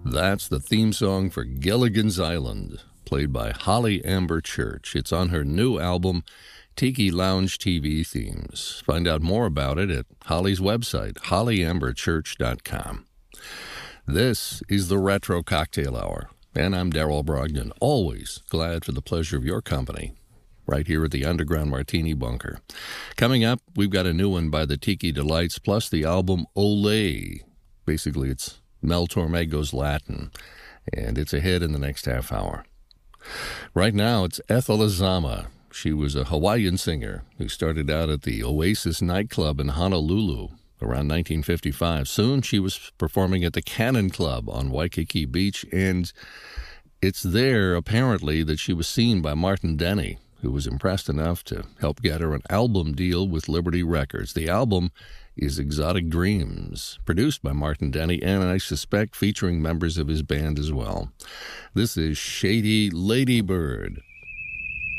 That's the theme song for Gilligan's Island, played by Holly Amber Church. It's on her new album, Tiki Lounge TV Themes. Find out more about it at Holly's website, hollyamberchurch.com. This is the Retro Cocktail Hour, and I'm Darrell Brogdon, always glad for the pleasure of your company, right here at the Underground Martini Bunker. Coming up, we've got a new one by the Tiki Delights, plus the album Olé. Basically, it's Mel Torme Goes Latin, and it's a hit in the next half hour. Right now, it's Ethel Azama. She was a Hawaiian singer who started out at the Oasis nightclub in Honolulu around 1955. Soon, she was performing at the Cannon Club on Waikiki Beach, and it's there, apparently, that she was seen by Martin Denny, who was impressed enough to help get her an album deal with Liberty Records. The album is Exotic Dreams, produced by Martin Denny, and I suspect featuring members of his band as well. This is Shady Ladybird.